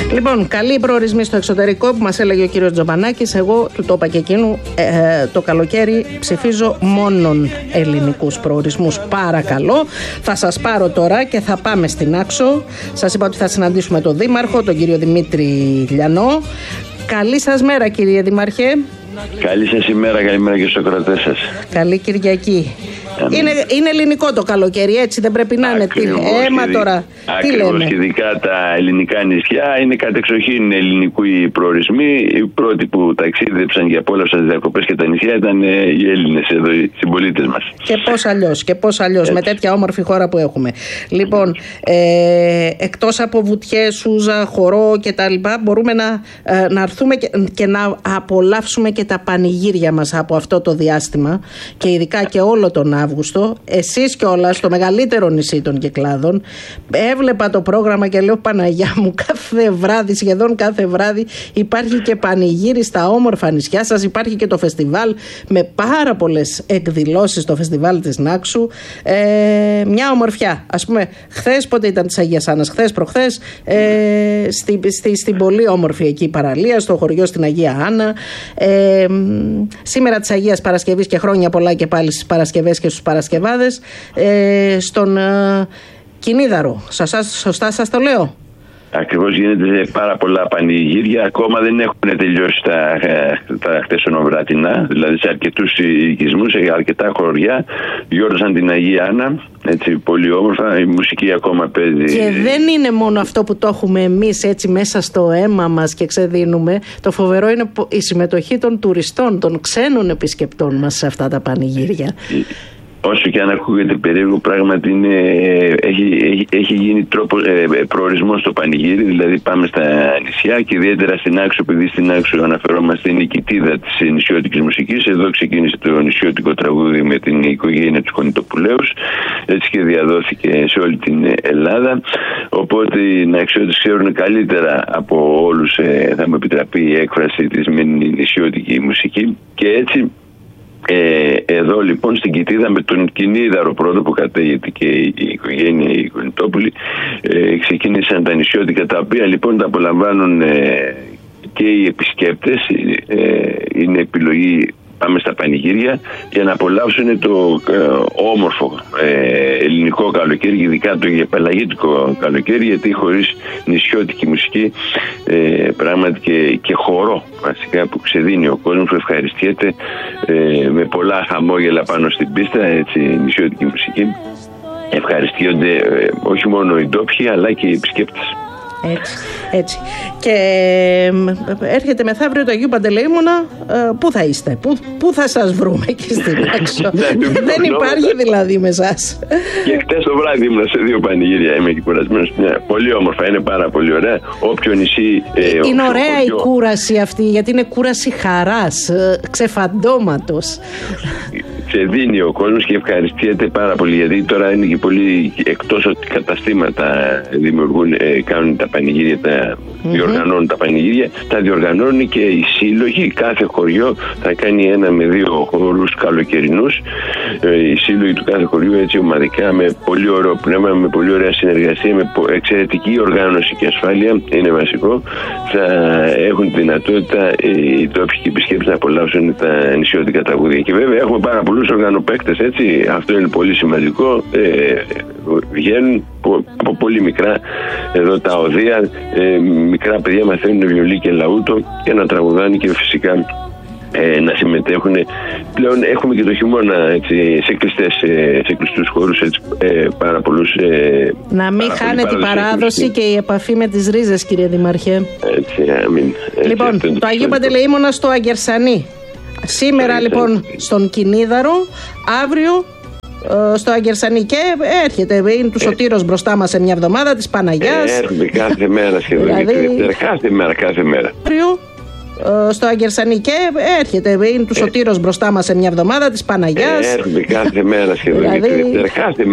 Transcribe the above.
Λοιπόν, καλοί προορισμοί στο εξωτερικό που μας έλεγε ο κύριος Τζομπανάκης. Εγώ του το είπα και εκείνου, το καλοκαίρι ψηφίζω μόνον ελληνικούς προορισμούς. Παρακαλώ. Θα σας πάρω τώρα και θα πάμε στην Άξο. Σας είπα ότι θα συναντήσουμε τον Δήμαρχο, τον κύριο Δημήτρη Λιανό. Καλή σας μέρα, κύριε Δήμαρχε. Καλή σας ημέρα, καλημέρα και στους ακροατές σας. Καλή Κυριακή. Είναι ελληνικό το καλοκαίρι, έτσι δεν πρέπει να είναι? Τώρα. Ακριβώς, και ειδικά τα ελληνικά νησιά είναι κατεξοχήν ελληνικού οι προορισμοί. Οι πρώτοι που ταξίδεψαν και απόλαυσαν τις διακοπές και τα νησιά ήταν οι Έλληνες εδώ, οι συμπολίτες μας. Και πώς αλλιώς, με τέτοια όμορφη χώρα που έχουμε. Λοιπόν, εκτός από βουτιές, Σούζα, Χορό και τα λοιπά, μπορούμε να έρθουμε και να απολαύσουμε και τα πανηγύρια μας από αυτό το διάστημα και ειδικά και όλο τον Αύγουστο. Εσείς κιόλας στο μεγαλύτερο νησί των Κυκλάδων. Έβλεπα το πρόγραμμα και λέω, Παναγιά μου, κάθε βράδυ, σχεδόν κάθε βράδυ υπάρχει και πανηγύρι στα όμορφα νησιά σας. Υπάρχει και το φεστιβάλ με πάρα πολλές εκδηλώσεις, το φεστιβάλ της Νάξου. Μια ομορφιά. Ας πούμε, χθες πότε ήταν της Αγίας Άννας? Χθες, προχθές, στην πολύ όμορφη εκεί παραλία, στο χωριό στην Αγία Άννα. Σήμερα της Αγίας Παρασκευής και χρόνια πολλά και πάλι στις Παρασκευές και στους Παρασκευάδες, στον Κινίδαρο. Σωστά σας το λέω? Ακριβώς, γίνεται πάρα πολλά πανηγύρια. Ακόμα δεν έχουν τελειώσει τα χτεσονοβράτινα. Δηλαδή σε αρκετούς οικισμούς, σε αρκετά χωριά γιόρτασαν την Αγία Άννα. Έτσι, πολύ όμορφα. Η μουσική ακόμα παίζει. Και δεν είναι μόνο αυτό που το έχουμε εμείς έτσι μέσα στο αίμα μας και ξεδίνουμε. Το φοβερό είναι η συμμετοχή των τουριστών, των ξένων επισκεπτών μας σε αυτά τα πανηγύρια. Όσο και αν ακούγεται περίεργο, πράγματι έχει γίνει προορισμός στο πανηγύρι. Δηλαδή πάμε στα νησιά και ιδιαίτερα στην Άξο, επειδή στην Άξο αναφερόμαστε, είναι η κοιτίδα της νησιώτικης μουσικής. Εδώ ξεκίνησε το νησιώτικο τραγούδι με την οικογένεια του Κονιτοπουλέους. Έτσι και διαδόθηκε σε όλη την Ελλάδα. Οπότε οι ναξιώτες ξέρουν καλύτερα από όλους, θα μου επιτραπεί η έκφραση, της νησιώτικη μουσική. Και έτσι εδώ λοιπόν στην κοιτίδα με τον Κινίδαρο πρώτο που κατέγεται και η οικογένεια η Κονιτόπουλη, ξεκίνησαν τα νησιώτικα, τα οποία λοιπόν τα απολαμβάνουν και οι επισκέπτες. Είναι επιλογή, πάμε στα πανηγύρια για να απολαύσουν το όμορφο ελληνικό καλοκαίρι, ειδικά το γεπαλαγίτικο καλοκαίρι, γιατί χωρίς νησιώτικη μουσική πράγματι και χορό βασικά που ξεδίνει ο κόσμος, που ευχαριστιέται με πολλά χαμόγελα πάνω στην πίστα, έτσι, νησιώτικη μουσική. Ευχαριστιόνται όχι μόνο οι ντόπιοι αλλά και οι επισκέπτες. Έτσι. Και έρχεται μεθαύριο το Αγίου Παντελεήμωνα. Πού θα είστε, πού θα σας βρούμε εκεί στην Άξο? Δεν υπάρχει δηλαδή με εσάς. Και χτες το βράδυ ήμουν σε 2 πανηγύρια. Είμαι και κουρασμένος. Πολύ όμορφα, είναι πάρα πολύ ωραία. Όποιο νησί. Είναι ωραία η κούραση αυτή, γιατί είναι κούραση χαράς, ξεφαντώματος. Ξεδίνει ο κόσμος και ευχαριστιέται πάρα πολύ, γιατί τώρα είναι και πολύ, εκτός ότι καταστήματα δημιουργούν, κάνουν τα πανηγύρια, διοργανώνουν τα πανηγύρια, τα διοργανώνουν και οι σύλλογοι. Κάθε χωριό θα κάνει 1 με 2 χώρους καλοκαιρινούς. Οι σύλλογοι του κάθε χωριού, έτσι ομαδικά, με πολύ ωραίο πνεύμα, με πολύ ωραία συνεργασία, με εξαιρετική οργάνωση και ασφάλεια, είναι βασικό. Θα έχουν τη δυνατότητα οι ντόπιοι επισκέπτες να απολαύσουν τα νησιώτικα τραγούδια. Και βέβαια έχουμε πάρα πολλούς οργανοπαίκτες, έτσι. Αυτό είναι πολύ σημαντικό. Βγαίνουν από πολύ μικρά εδώ τα οδεία, μικρά παιδιά μαθαίνουν βιολί και λαούτο και να τραγουδάνε και φυσικά να συμμετέχουν. Πλέον έχουμε και το χειμώνα, έτσι, σε κλειστούς χώρους, έτσι, πάρα πολλούς. Να μην χάνεται η παράδοση και η επαφή με τις ρίζες, κύριε Δημαρχέ. Λοιπόν, το Αγίου Παντελεήμωνα στο Αγερσανή. Σήμερα λοιπόν στον Κινίδαρο, αύριο στο Αγερσανή, και έρχεται, είναι του Σωτήρος μπροστά μας σε μια εβδομάδα, της Παναγιάς. Έρχεται κάθε μέρα σχεδόν, δηλαδή, κάθε μέρα. Αύριο στο Αγερσανή και έρχεται, είναι του Σωτήρος μπροστά μας σε μια εβδομάδα, της Παναγιάς. Έρχεται κάθε μέρα σχεδόν, δηλαδή, κάθε